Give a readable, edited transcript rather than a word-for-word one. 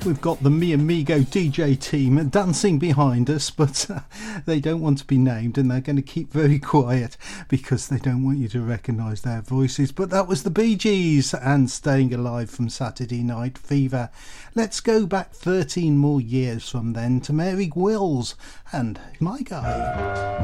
We've got the Mi Amigo DJ team dancing behind us, but they don't want to be named, and they're going to keep very quiet because they don't want you to recognise their voices. But that was the Bee Gees and Staying Alive from Saturday Night Fever. Let's go back 13 more years from then to Mary Wills and My Guy.